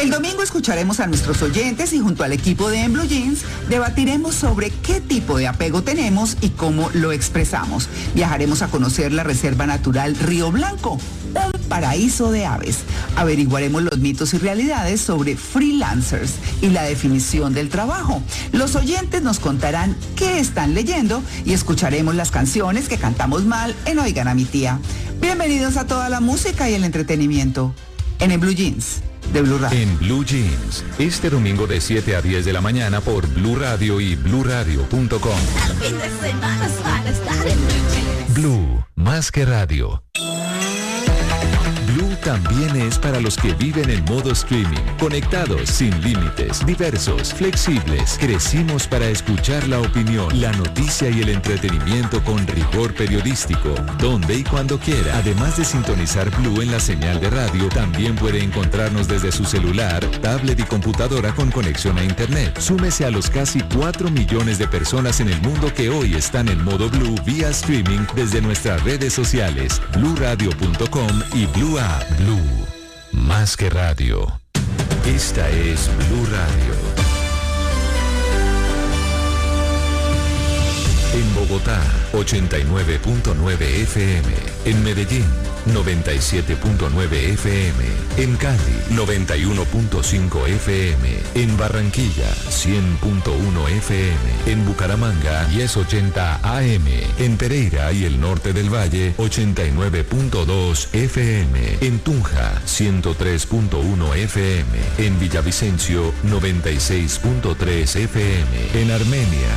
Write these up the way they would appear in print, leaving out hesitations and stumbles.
El domingo escucharemos a nuestros oyentes y junto al equipo de En Blue Jeans debatiremos sobre qué tipo de apego tenemos y cómo lo expresamos. Viajaremos a conocer la Reserva Natural Río Blanco, un paraíso de aves. Averiguaremos los mitos y realidades sobre freelancers y la definición del trabajo. Los oyentes nos contarán qué están leyendo y escucharemos las canciones que cantamos mal en Oigan a mi tía. Bienvenidos a toda la música y el entretenimiento en Blue Jeans de Blue Radio. En Blue Jeans, este domingo de 7 a 10 de la mañana por Blue Radio y BlueRadio.com. El fin de semana van a estar en Blue Jeans. Blue, más que radio. Blue también es para los que viven en modo streaming, conectados, sin límites, diversos, flexibles. Crecimos para escuchar la opinión, la noticia y el entretenimiento con rigor periodístico, donde y cuando quiera. Además de sintonizar Blue en la señal de radio, también puede encontrarnos desde su celular, tablet y computadora con conexión a internet. Súmese a los casi 4 millones de personas en el mundo que hoy están en modo Blue vía streaming desde nuestras redes sociales, BlueRadio.com y Blue App. Blue, más que radio. Esta es Blue Radio. En Bogotá, 89.9 FM. En Medellín, 97.9 FM. En Cali, 91.5 FM. En Barranquilla, 100.1 FM. En Bucaramanga, 1080 AM. En Pereira y el norte del Valle, 89.2 FM. En Tunja, 103.1 FM. En Villavicencio, 96.3 FM. En Armenia,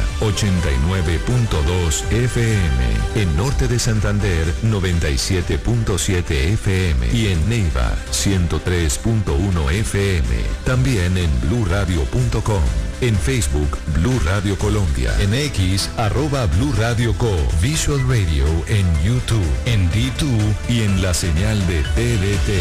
89.2 FM. En norte de Santander, 97.7 FM. Y en Neiva, 103.1 FM. También en BlueRadio.com. En Facebook, Blue Radio Colombia. En X, @Blue Radio Co. Visual Radio en YouTube, en D2 y en la señal de TDT.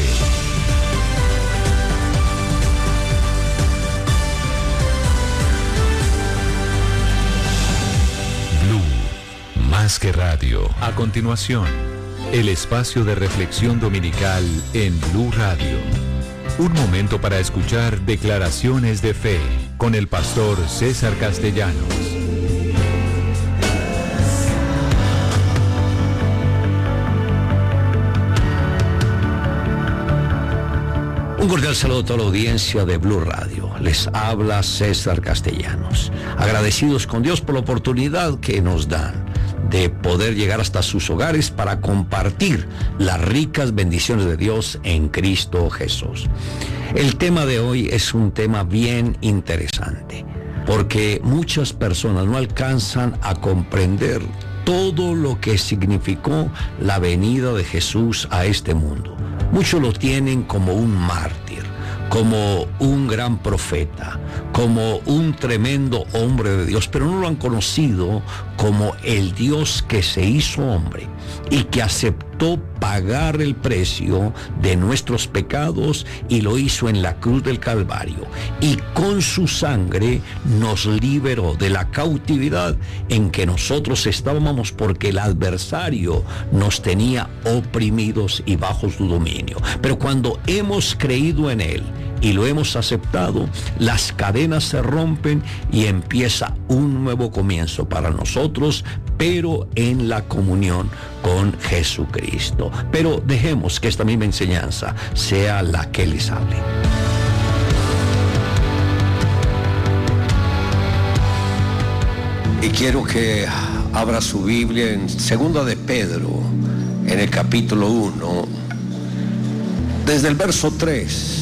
Blue, más que radio. A continuación, el espacio de reflexión dominical en Blue Radio. Un momento para escuchar declaraciones de fe con el pastor César Castellanos. Un cordial saludo a toda la audiencia de Blue Radio. Les habla César Castellanos. Agradecidos con Dios por la oportunidad que nos dan de poder llegar hasta sus hogares para compartir las ricas bendiciones de Dios en Cristo Jesús. El tema de hoy es un tema bien interesante, porque muchas personas no alcanzan a comprender todo lo que significó la venida de Jesús a este mundo. Muchos lo tienen como un mártir, como un gran profeta, como un tremendo hombre de Dios, pero no lo han conocido como el Dios que se hizo hombre y que aceptó pagar el precio de nuestros pecados y lo hizo en la cruz del Calvario, y con su sangre nos liberó de la cautividad en que nosotros estábamos, porque el adversario nos tenía oprimidos y bajo su dominio. Pero cuando hemos creído en él y lo hemos aceptado, las cadenas se rompen y empieza un nuevo comienzo para nosotros, pero en la comunión con Jesucristo. Pero dejemos que esta misma enseñanza sea la que les hable. Y quiero que abra su Biblia en 2 de Pedro, en el capítulo 1, desde el verso 3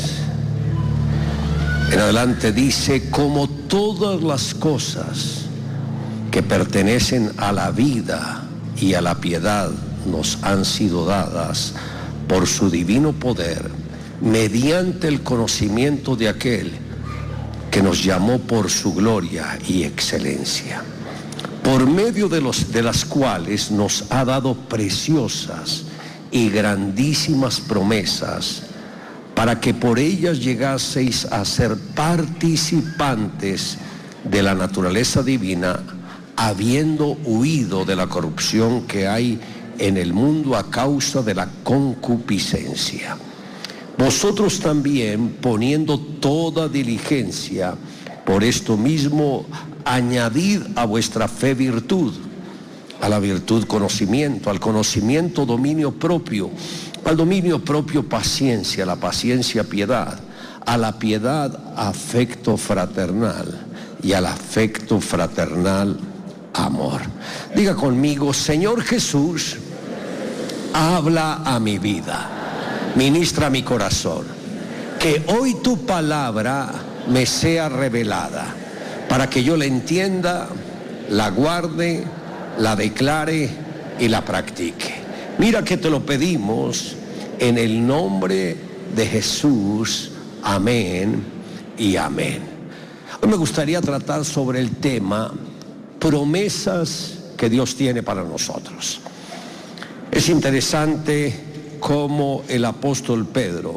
en adelante. Dice: como todas las cosas que pertenecen a la vida y a la piedad nos han sido dadas por su divino poder, mediante el conocimiento de aquel que nos llamó por su gloria y excelencia, por medio de las cuales nos ha dado preciosas y grandísimas promesas, para que por ellas llegaseis a ser participantes de la naturaleza divina, habiendo huido de la corrupción que hay en el mundo a causa de la concupiscencia. vosotros también, poniendo toda diligencia, por esto mismo, añadid a vuestra fe virtud, a la virtud conocimiento, al conocimiento dominio propio, al dominio propio paciencia, a la paciencia piedad, a la piedad afecto fraternal y al afecto fraternal amor. Diga conmigo: Señor Jesús, habla a mi vida, ministra mi corazón, que hoy tu palabra me sea revelada, para que yo la entienda, la guarde, la declare y la practique. Mira que te lo pedimos en el nombre de Jesús. Amén y amén. Hoy me gustaría tratar sobre el tema promesas que Dios tiene para nosotros. Es interesante cómo el apóstol Pedro,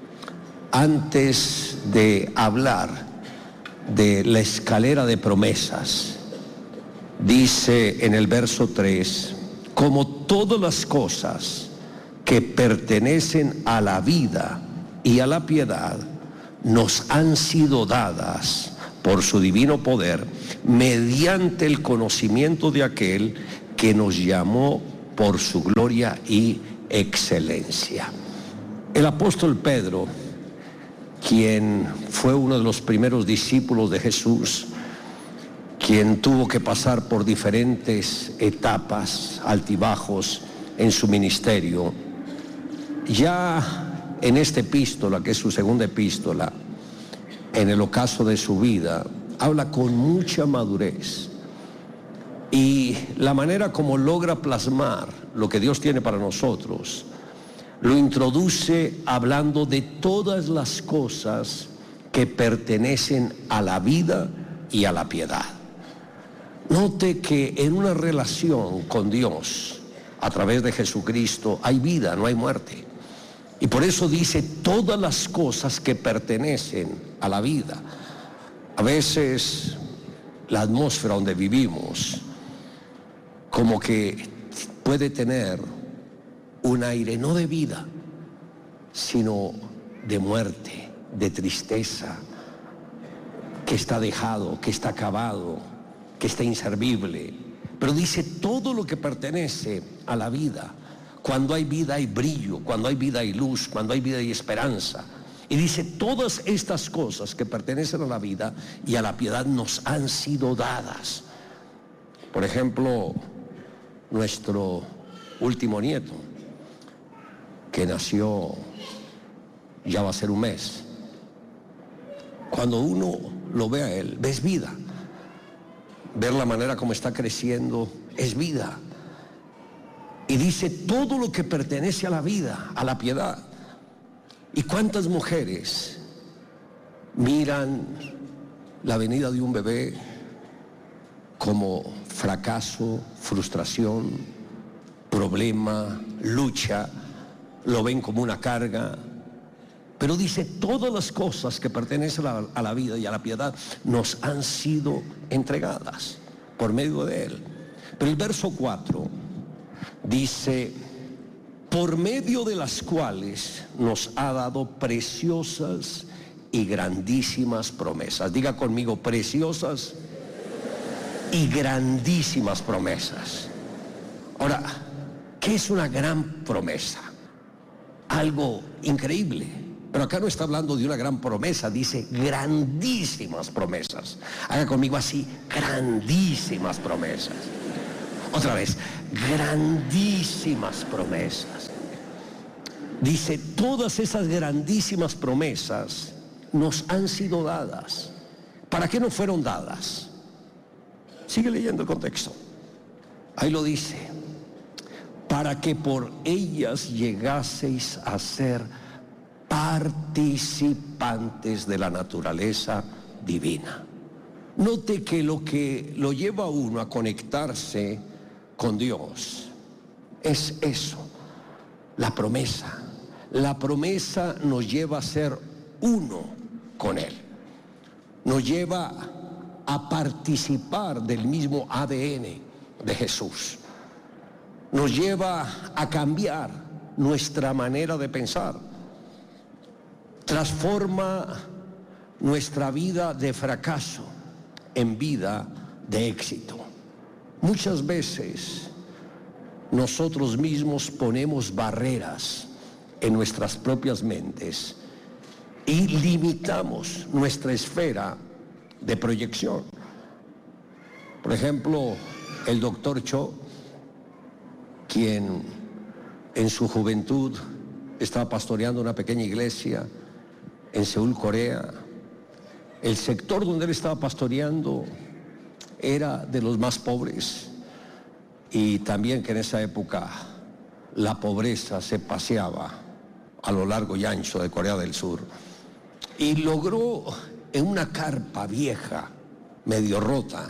antes de hablar de la escalera de promesas, dice en el verso 3, como todas las cosas que pertenecen a la vida y a la piedad nos han sido dadas por su divino poder, mediante el conocimiento de aquel que nos llamó por su gloria y excelencia. El apóstol Pedro, quien fue uno de los primeros discípulos de Jesús, quien tuvo que pasar por diferentes etapas, altibajos en su ministerio, ya en esta epístola, que es su segunda epístola, en el ocaso de su vida, habla con mucha madurez. Y la manera como logra plasmar lo que Dios tiene para nosotros, lo introduce hablando de todas las cosas que pertenecen a la vida y a la piedad. Note que en una relación con Dios, a través de Jesucristo, hay vida, no hay muerte. Y por eso dice todas las cosas que pertenecen a la vida. A veces la atmósfera donde vivimos como que puede tener un aire no de vida, sino de muerte, de tristeza, que está dejado, que está acabado, que está inservible. Pero dice todo lo que pertenece a la vida. Cuando hay vida hay brillo, cuando hay vida hay luz, cuando hay vida hay esperanza. Y dice todas estas cosas que pertenecen a la vida y a la piedad nos han sido dadas. Por ejemplo, nuestro último nieto, que nació, ya va a ser un mes. Cuando uno lo ve a él, ves vida. Ver la manera como está creciendo es vida. Y dice todo lo que pertenece a la vida, a la piedad. ¿Y cuántas mujeres miran la venida de un bebé como fracaso, frustración, problema, lucha? Lo ven como una carga. Pero dice todas las cosas que pertenecen a la vida y a la piedad nos han sido entregadas por medio de él. Pero el verso 4 dice, por medio de las cuales nos ha dado preciosas y grandísimas promesas. Diga conmigo, preciosas y grandísimas promesas. Ahora, ¿qué es una gran promesa? Algo increíble. Pero acá no está hablando de una gran promesa, dice grandísimas promesas. Haga conmigo así, grandísimas promesas. Otra vez, grandísimas promesas. Dice, todas esas grandísimas promesas nos han sido dadas. ¿Para qué no fueron dadas? Sigue leyendo el contexto. Ahí lo dice. Para que por ellas llegaseis a ser participantes de la naturaleza divina. Note que lo lleva a uno a conectarse con Dios es eso, la promesa. La promesa nos lleva a ser uno con Él. Nos lleva a participar del mismo ADN de Jesús. Nos lleva a cambiar nuestra manera de pensar. transforma nuestra vida de fracaso en vida de éxito. Muchas veces nosotros mismos ponemos barreras en nuestras propias mentes y limitamos nuestra esfera de proyección. Por ejemplo, el doctor Cho, quien en su juventud estaba pastoreando una pequeña iglesia en Seúl, Corea. El sector donde él estaba pastoreando era de los más pobres, y también que en esa época la pobreza se paseaba a lo largo y ancho de Corea del Sur, y logró en una carpa vieja, medio rota,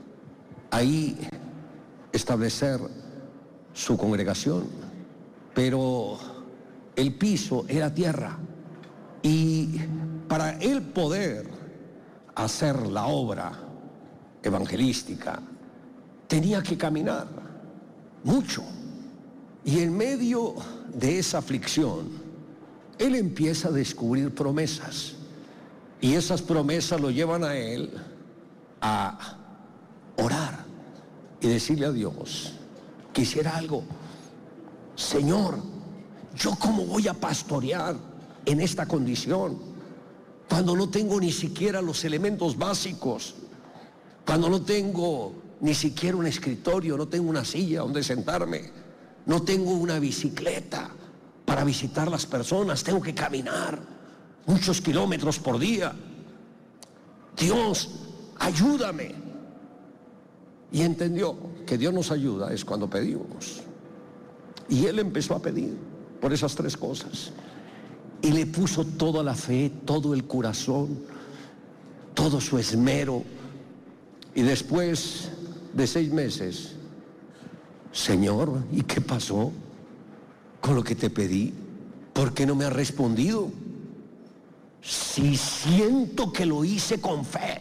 ahí establecer su congregación, pero el piso era tierra, y para él poder hacer la obra evangelística tenía que caminar mucho, y en medio de esa aflicción él empieza a descubrir promesas, y esas promesas lo llevan a él a orar y decirle a Dios: quisiera algo, Señor, ¿yo cómo voy a pastorear en esta condición cuando no tengo ni siquiera los elementos básicos, cuando no tengo ni siquiera un escritorio, no tengo una silla donde sentarme, no tengo una bicicleta para visitar las personas, tengo que caminar muchos kilómetros por día? Dios, ayúdame. Y entendió que Dios nos ayuda es cuando pedimos, y él empezó a pedir por esas tres cosas, y le puso toda la fe, todo el corazón, todo su esmero. Y después de 6 meses, Señor, ¿y qué pasó con lo que te pedí? ¿Por qué no me has respondido? Si siento que lo hice con fe.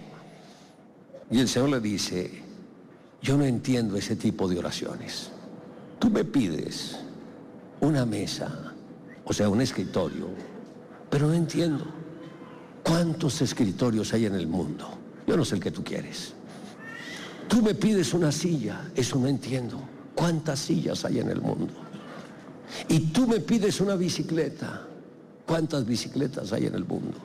Y el Señor le dice: yo no entiendo ese tipo de oraciones. Tú me pides una mesa, o sea, un escritorio, pero no entiendo cuántos escritorios hay en el mundo. Yo no sé el que tú quieres. Tú me pides una silla, eso no entiendo. ¿Cuántas sillas hay en el mundo? Y tú me pides una bicicleta, ¿cuántas bicicletas hay en el mundo?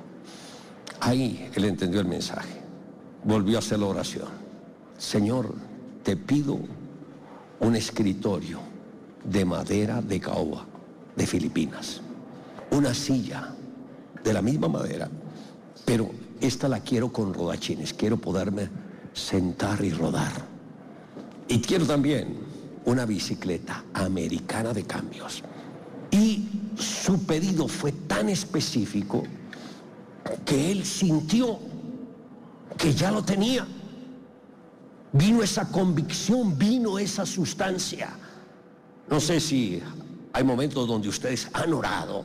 Ahí él entendió el mensaje. Volvió a hacer la oración: Señor, te pido un escritorio de madera de caoba de Filipinas, una silla de la misma madera, pero esta la quiero con rodachines, quiero poderme sentar y rodar, y quiero también una bicicleta americana de cambios. Y su pedido fue tan específico que él sintió que ya lo tenía. Vino esa convicción, vino esa sustancia. No sé si hay momentos donde ustedes han orado,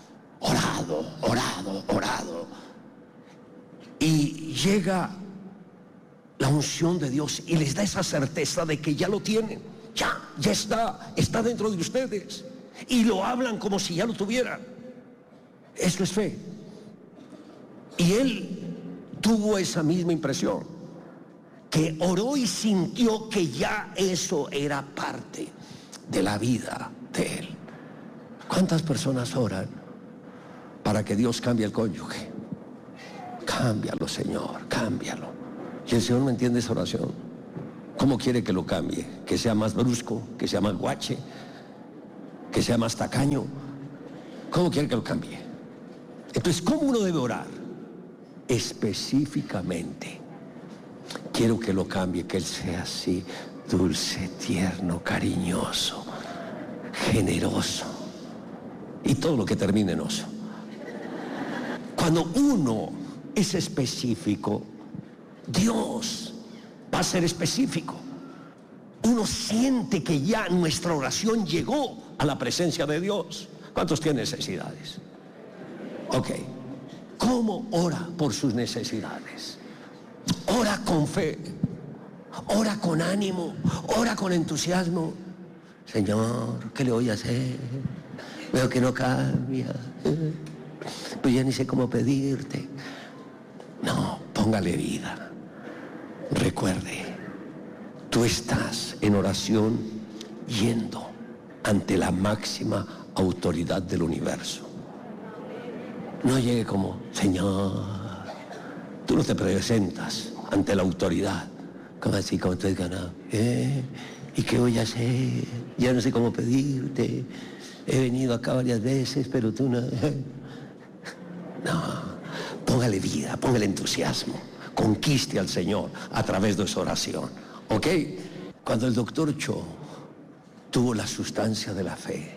y llega la unción de Dios y les da esa certeza de que ya lo tienen, ya está dentro de ustedes, y lo hablan como si ya lo tuvieran. Eso es fe. Y él tuvo esa misma impresión, que oró y sintió que ya eso era parte de la vida de él. ¿Cuántas personas oran para que Dios cambie el cónyuge? Cámbialo, Señor, cámbialo. Y el Señor no entiende esa oración. ¿Cómo quiere que lo cambie? ¿Que sea más brusco? ¿Que sea más guache? ¿Que sea más tacaño? ¿Cómo quiere que lo cambie? Entonces, ¿cómo uno debe orar? Específicamente. Quiero que lo cambie, que él sea así, dulce, tierno, cariñoso, generoso, y todo lo que termine en oso. Cuando uno es específico, Dios va a ser específico. Uno siente que ya nuestra oración llegó a la presencia de Dios. ¿Cuántos tienen necesidades? Ok. ¿Cómo ora por sus necesidades? Ora con fe, ora con ánimo, ora con entusiasmo. Señor, ¿qué le voy a hacer? Veo que no cambia. pues ya ni sé cómo pedirte. No, póngale vida. Recuerde, tú estás en oración yendo ante la máxima autoridad del universo. No llegue como, Señor, tú no te presentas ante la autoridad, como así, como te has ganado. ¿Y qué voy a hacer? Ya no sé cómo pedirte. He venido acá varias veces, pero tú no. No, póngale vida, póngale entusiasmo. Conquiste al Señor a través de su oración. ¿Ok? Cuando el doctor Cho tuvo la sustancia de la fe,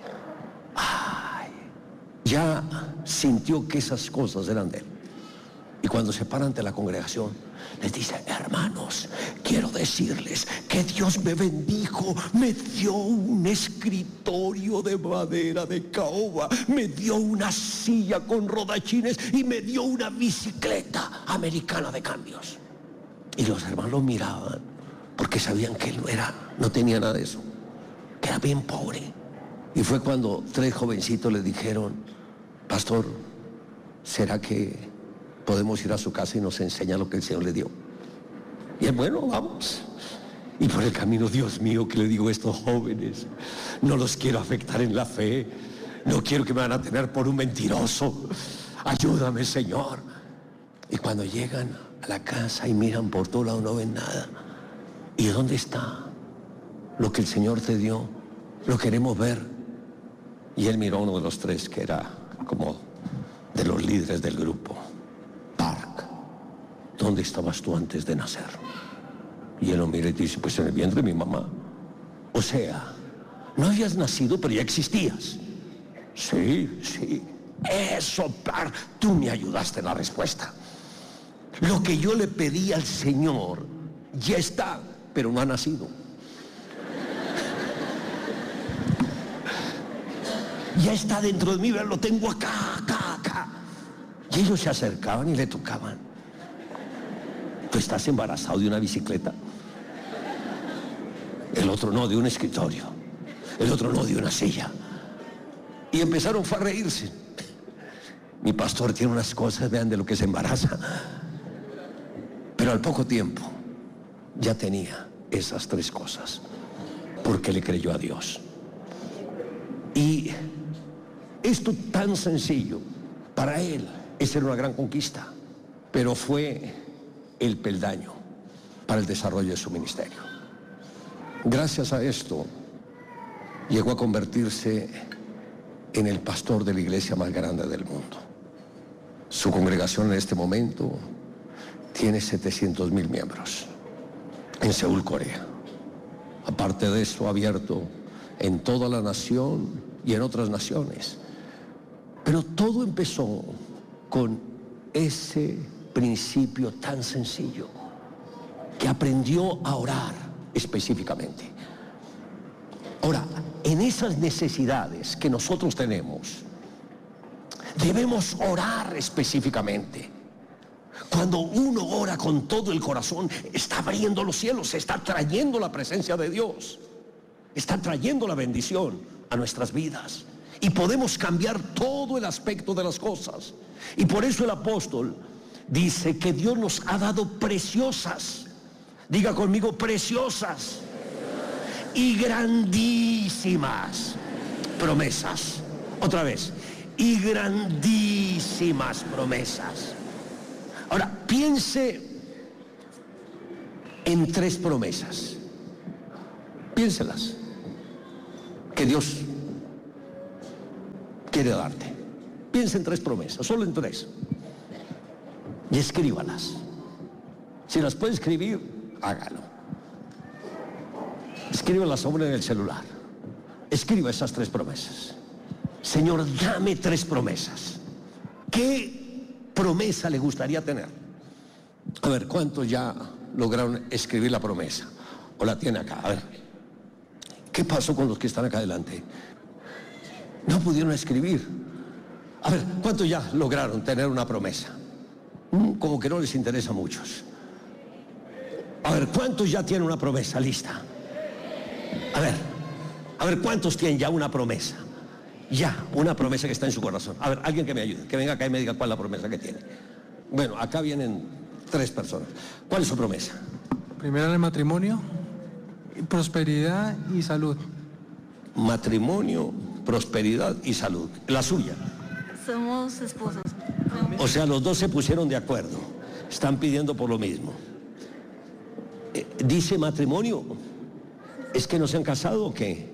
ya sintió que esas cosas eran de él. Y cuando se para ante la congregación, les dice: hermanos, quiero decirles que Dios me bendijo, me dio un escritorio de madera de caoba, me dio una silla con rodachines y me dio una bicicleta americana de cambios. Y los hermanos miraban, porque sabían que él no tenía nada de eso, que era bien pobre. Y fue cuando 3 jovencitos le dijeron: pastor, ¿será que podemos ir a su casa y nos enseña lo que el Señor le dio? Y él, bueno, vamos. Y por el camino, Dios mío, ¿qué le digo a estos jóvenes? No los quiero afectar en la fe, no quiero que me van a tener por un mentiroso. Ayúdame, Señor. Y cuando llegan a la casa y miran por todo lado, no ven nada. ¿Y dónde está lo que el Señor te dio? Lo queremos ver. Y él miró a uno de los 3 que era como de los líderes del grupo. Park, ¿dónde estabas tú antes de nacer? Y él lo mira y dice: pues en el vientre de mi mamá. O sea, no habías nacido, pero ya existías. Sí, sí. Eso, Park, tú me ayudaste en la respuesta. Lo que yo le pedí al Señor ya está, pero no ha nacido. Ya está dentro de mí, lo tengo acá. Y ellos se acercaban y le tocaban. ¿Tú estás embarazado de una bicicleta? El otro no, de un escritorio. El otro no, de una silla. Y empezaron a reírse. Mi pastor tiene unas cosas, vean, de lo que se embaraza. Pero al poco tiempo ya tenía esas 3 cosas, porque le creyó a Dios. Y esto tan sencillo, para él, esa era una gran conquista, pero fue el peldaño para el desarrollo de su ministerio. Gracias a esto, llegó a convertirse en el pastor de la iglesia más grande del mundo. Su congregación en este momento tiene 700,000 miembros en Seúl, Corea. Aparte de eso, abierto en toda la nación y en otras naciones. Pero todo empezó con ese principio tan sencillo, que aprendió a orar específicamente. Ahora, en esas necesidades que nosotros tenemos, debemos orar específicamente. Cuando uno ora con todo el corazón, está abriendo los cielos, está trayendo la presencia de Dios, está trayendo la bendición a nuestras vidas. Y podemos cambiar todo el aspecto de las cosas. Y por eso el apóstol dice que Dios nos ha dado preciosas, diga conmigo, preciosas y grandísimas promesas. Otra vez, y grandísimas promesas. Ahora, piense en 3 promesas. Piénselas, que Dios quiere darte. Piensa en 3 promesas, solo en 3. Y escríbalas. Si las puede escribir, hágalo. Escríbalas sobre en el celular. Escriba esas 3 promesas. Señor, dame 3 promesas. ¿Qué promesa le gustaría tener? A ver, ¿cuántos ya lograron escribir la promesa? ¿O la tiene acá? A ver, ¿qué pasó con los que están acá adelante? No pudieron escribir. A ver, ¿cuántos ya lograron tener una promesa? Como que no les interesa a muchos. A ver, ¿cuántos ya tienen una promesa lista? A ver, ¿cuántos tienen ya una promesa? Ya, una promesa que está en su corazón. A ver, alguien que me ayude, que venga acá y me diga cuál es la promesa que tiene. Bueno, acá vienen 3 personas. ¿Cuál es su promesa? Primero el matrimonio, prosperidad y salud. Matrimonio, prosperidad y salud. La suya. Somos esposos. O sea, los dos se pusieron de acuerdo. Están pidiendo por lo mismo. Dice matrimonio. ¿Es que no se han casado o qué?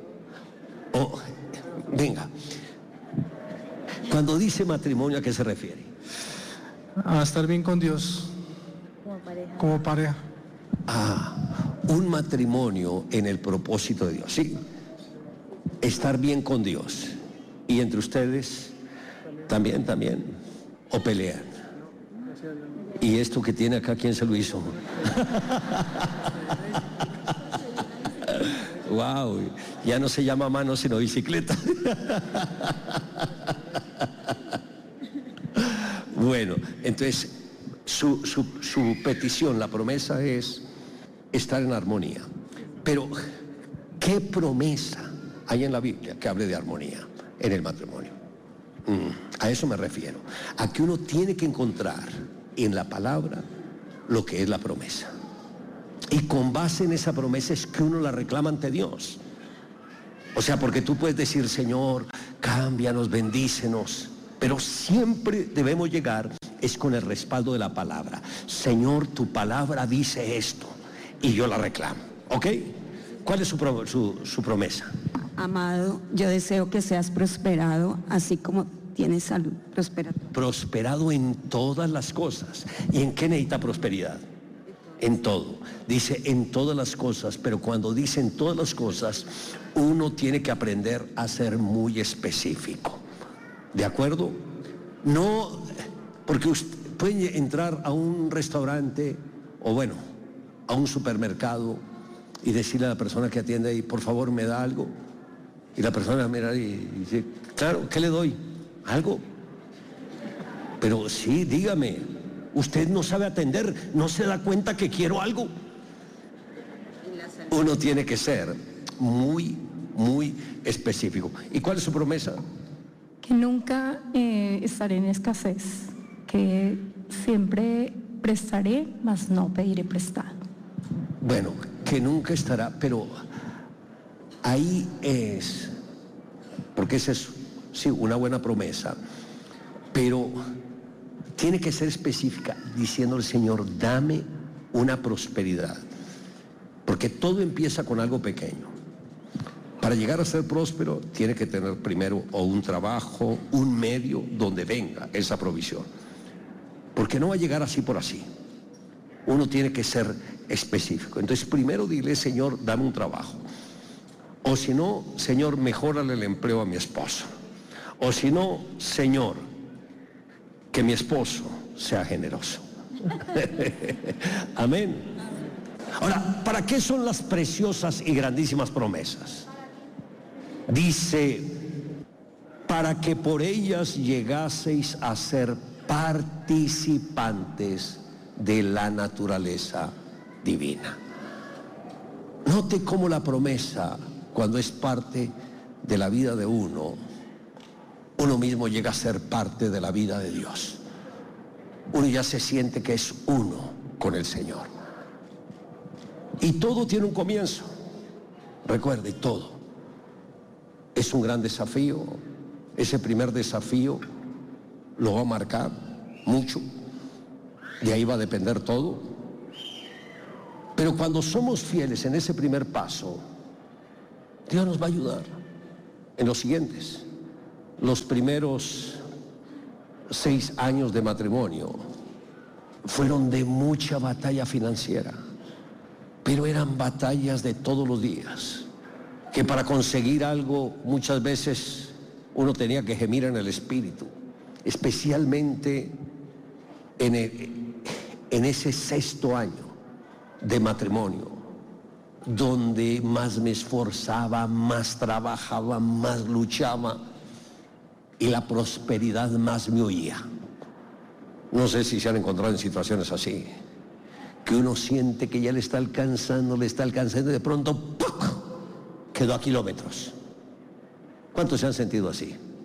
Venga. Cuando dice matrimonio, ¿a qué se refiere? A estar bien con Dios. Como pareja. Un matrimonio en el propósito de Dios. Sí. Estar bien con Dios. Y entre ustedes también. O pelean. ¿Y esto que tiene acá, quién se lo hizo? Wow, ya no se llama mano sino bicicleta. Bueno, entonces su petición, la promesa es estar en armonía. Pero, ¿qué promesa hay en la Biblia que hable de armonía en el matrimonio? A eso me refiero, a que uno tiene que encontrar en la palabra lo que es la promesa. Y con base en esa promesa es que uno la reclama ante Dios. O sea, porque tú puedes decir, Señor, cámbianos, bendícenos, pero siempre debemos llegar es con el respaldo de la palabra. Señor, tu palabra dice esto y yo la reclamo. ¿Ok? ¿Cuál es su promesa? Amado, yo deseo que seas prosperado, así como tienes salud. Prosperado en todas las cosas. ¿Y en qué necesita prosperidad? En todo. Dice en todas las cosas, pero cuando dice en todas las cosas, uno tiene que aprender a ser muy específico. ¿De acuerdo? No, porque usted puede entrar a un restaurante o bueno, a un supermercado y decirle a la persona que atiende ahí, por favor, ¿me da algo? Y la persona mira y dice, claro, ¿qué le doy? ¿Algo? Pero sí, dígame, usted no sabe atender, no se da cuenta que quiero algo. Uno tiene que ser muy específico. ¿Y cuál es su promesa? Que nunca estaré en escasez, que siempre prestaré, mas no pediré prestado. Bueno, que nunca estará, pero ahí es, porque esa es, sí, una buena promesa, pero tiene que ser específica, diciendo al Señor, dame una prosperidad, porque todo empieza con algo pequeño. Para llegar a ser próspero, tiene que tener primero o un trabajo, un medio donde venga esa provisión, porque no va a llegar así por así. Uno tiene que ser específico. Entonces primero dile, Señor, dame un trabajo. O si no, Señor, mejórale el empleo a mi esposo. O si no, Señor, que mi esposo sea generoso. Amén. Ahora, ¿para qué son las preciosas y grandísimas promesas? Dice, para que por ellas llegaseis a ser participantes de la naturaleza divina. Note cómo la promesa, cuando es parte de la vida de uno mismo llega a ser parte de la vida de Dios. Uno ya se siente que es uno con el Señor. Y todo tiene un comienzo. Recuerde, todo. Es un gran desafío. Ese primer desafío lo va a marcar mucho. De ahí va a depender todo. Pero cuando somos fieles en ese primer paso, Dios nos va a ayudar en los siguientes. Los primeros 6 años de matrimonio fueron de mucha batalla financiera, pero eran batallas de todos los días, que para conseguir algo muchas veces uno tenía que gemir en el espíritu, especialmente en ese 6º año de matrimonio, donde más me esforzaba, más trabajaba, más luchaba y la prosperidad más me huía. No sé si se han encontrado en situaciones así, que uno siente que ya le está alcanzando y de pronto ¡puc!, quedó a kilómetros. ¿Cuántos se han sentido así?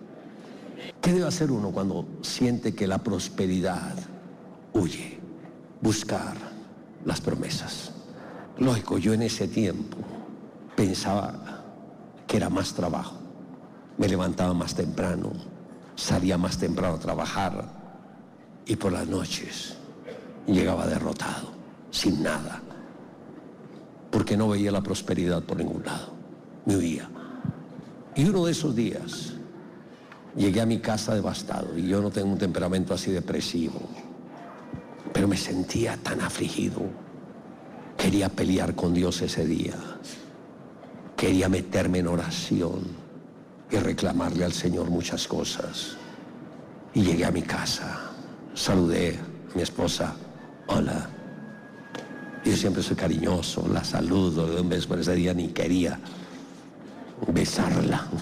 ¿Qué debe hacer uno cuando siente que la prosperidad huye? Buscar las promesas. Lógico, yo en ese tiempo pensaba que era más trabajo. Me levantaba más temprano, salía más temprano a trabajar y por las noches llegaba derrotado, sin nada, porque no veía la prosperidad por ningún lado, me huía. Y uno de esos días llegué a mi casa devastado, y yo no tengo un temperamento así depresivo, pero me sentía tan afligido. Quería pelear con Dios ese día, quería meterme en oración y reclamarle al Señor muchas cosas. Y llegué a mi casa, saludé a mi esposa, hola. Yo siempre soy cariñoso, la saludo, le doy un beso, pero ese día ni quería besarla,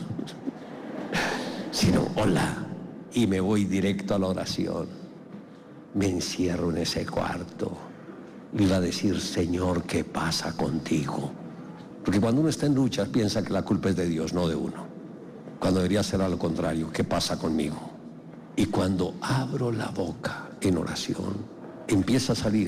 sino hola. Y me voy directo a la oración. Me encierro en ese cuarto. Iba a decir, Señor, ¿qué pasa contigo? Porque cuando uno está en lucha piensa que la culpa es de Dios, no de uno. Cuando debería ser a lo contrario, ¿qué pasa conmigo? Y cuando abro la boca en oración, empieza a salir,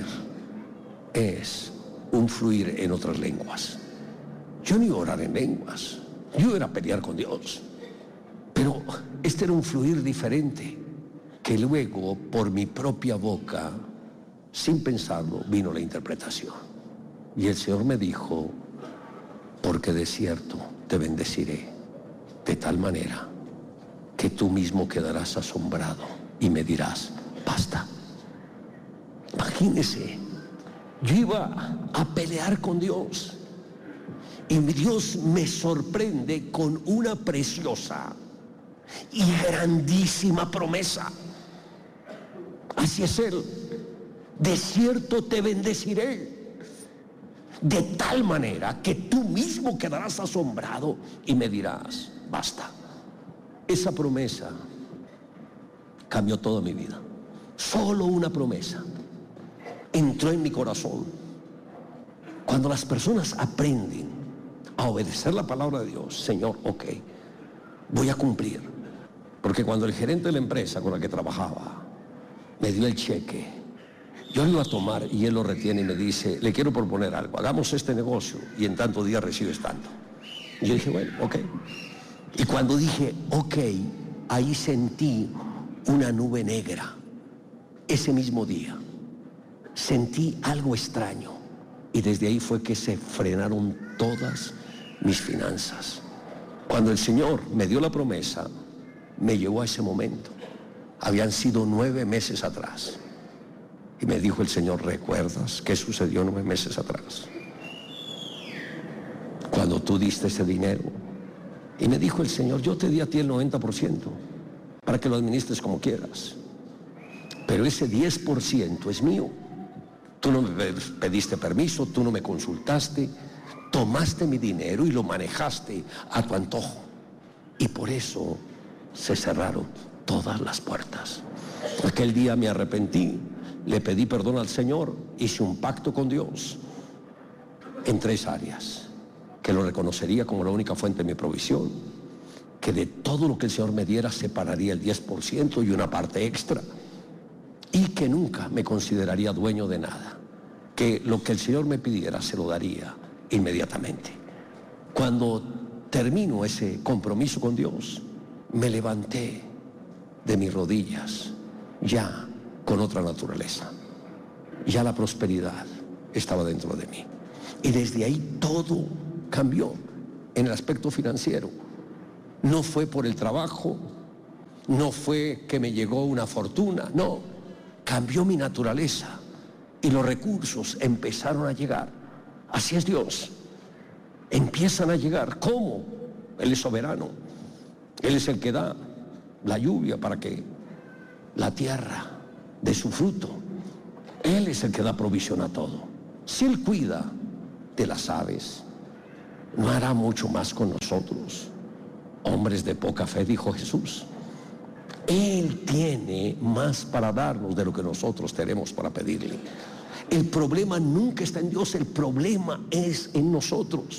es un fluir en otras lenguas. Yo no iba a orar en lenguas, yo era a pelear con Dios. Pero este era un fluir diferente, que luego por mi propia boca, sin pensarlo, vino la interpretación. Y el Señor me dijo, porque de cierto te bendeciré, de tal manera que tú mismo quedarás asombrado y me dirás, basta. Imagínese, yo iba a pelear con Dios y Dios me sorprende con una preciosa y grandísima promesa. Así es Él. De cierto te bendeciré, de tal manera que tú mismo quedarás asombrado y me dirás, basta. Esa promesa cambió toda mi vida. Solo una promesa entró en mi corazón. Cuando las personas aprenden a obedecer la palabra de Dios, Señor, ok, voy a cumplir. Porque cuando el gerente de la empresa con la que trabajaba me dio el cheque, yo lo iba a tomar y él lo retiene y me dice, le quiero proponer algo, hagamos este negocio y en tanto días recibes tanto. Y yo dije, bueno, ok. Y cuando dije, ok, ahí sentí una nube negra. Ese mismo día sentí algo extraño y desde ahí fue que se frenaron todas mis finanzas. Cuando el Señor me dio la promesa, me llevó a ese momento. Habían sido 9 meses atrás. Y me dijo el Señor, ¿recuerdas qué sucedió 9 meses atrás? Cuando tú diste ese dinero. Y me dijo el Señor, yo te di a ti el 90% para que lo administres como quieras. Pero ese 10% es mío. Tú no me pediste permiso, tú no me consultaste, tomaste mi dinero y lo manejaste a tu antojo. Y por eso se cerraron todas las puertas. Aquel día me arrepentí. Le pedí perdón al Señor, hice un pacto con Dios en 3 áreas, que lo reconocería como la única fuente de mi provisión, que de todo lo que el Señor me diera separaría el 10% y una parte extra, y que nunca me consideraría dueño de nada, que lo que el Señor me pidiera se lo daría inmediatamente. Cuando termino ese compromiso con Dios, me levanté de mis rodillas, ya con otra naturaleza. Ya la prosperidad estaba dentro de mí. Y desde ahí todo cambió en el aspecto financiero. No fue por el trabajo, no fue que me llegó una fortuna, no. Cambió mi naturaleza y los recursos empezaron a llegar. Así es Dios. Empiezan a llegar. ¿Cómo? Él es soberano. Él es el que da la lluvia para que la tierra de su fruto. Él es el que da provisión a todo. Si Él cuida de las aves, ¿no hará mucho más con nosotros, hombres de poca fe? Dijo Jesús. Él tiene más para darnos de lo que nosotros tenemos para pedirle. El problema nunca está en Dios, el problema es en nosotros.